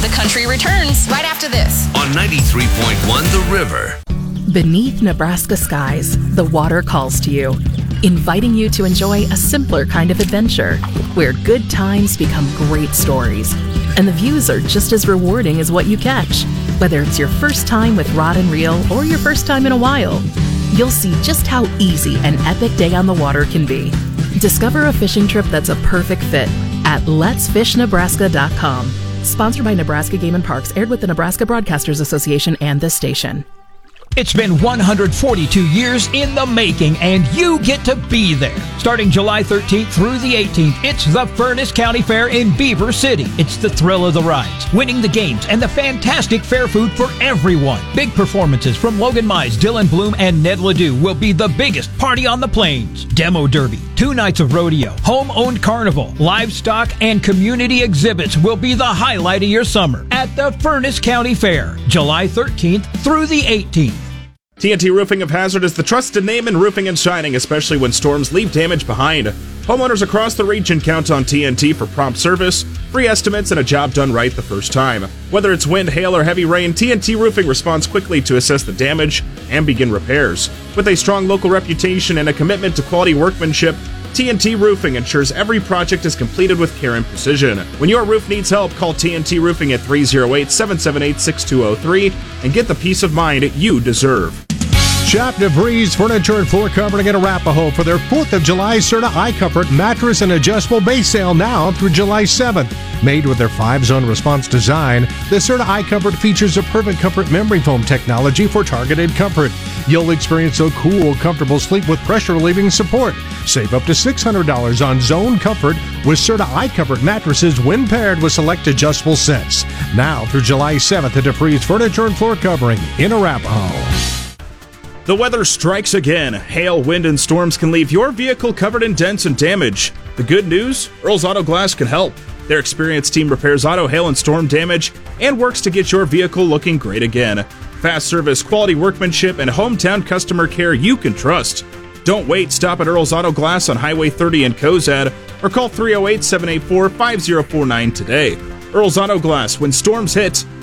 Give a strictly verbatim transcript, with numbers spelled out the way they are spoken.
The Country returns right after this. On ninety-three point one The River. Beneath Nebraska skies, the water calls to you, inviting you to enjoy a simpler kind of adventure, where good times become great stories, and the views are just as rewarding as what you catch. Whether it's your first time with rod and reel or your first time in a while, you'll see just how easy an epic day on the water can be. Discover a fishing trip that's a perfect fit at lets fish nebraska dot com. Sponsored by Nebraska Game and Parks, aired with the Nebraska Broadcasters Association and this station. It's been one hundred forty-two years in the making, and you get to be there. Starting July thirteenth through the eighteenth, it's the Furnace County Fair in Beaver City. It's the thrill of the rides, winning the games, and the fantastic fair food for everyone. Big performances from Logan Mize, Dylan Bloom, and Ned Ledoux will be the biggest party on the plains. Demo Derby, two nights of rodeo, home-owned carnival, livestock, and community exhibits will be the highlight of your summer at the Furnace County Fair, July thirteenth through the eighteenth. T N T Roofing of Hazard is the trusted name in roofing and shining, especially when storms leave damage behind. Homeowners across the region count on T N T for prompt service, free estimates, and a job done right the first time. Whether it's wind, hail, or heavy rain, T N T Roofing responds quickly to assess the damage and begin repairs. With a strong local reputation and a commitment to quality workmanship, T N T Roofing ensures every project is completed with care and precision. When your roof needs help, call T N T Roofing at three oh eight, seven seven eight, six two oh three and get the peace of mind you deserve. Shop DeVries Furniture and Floor Covering in Arapahoe for their fourth of July Serta iComfort mattress and adjustable base sale now through July seventh. Made with their five-zone response design, the Serta iComfort features a perfect comfort memory foam technology for targeted comfort. You'll experience a cool, comfortable sleep with pressure-relieving support. Save up to six hundred dollars on zone comfort with Serta iComfort mattresses when paired with select adjustable sets. Now through July seventh at DeVries Furniture and Floor Covering in Arapahoe. The weather strikes again. Hail, wind, and storms can leave your vehicle covered in dents and damage. The good news? Earl's Auto Glass can help. Their experienced team repairs auto, hail, and storm damage and works to get your vehicle looking great again. Fast service, quality workmanship, and hometown customer care you can trust. Don't wait. Stop at Earl's Auto Glass on Highway thirty in Cozad or call three oh eight, seven eight four, five oh four nine today. Earl's Auto Glass. When storms hit,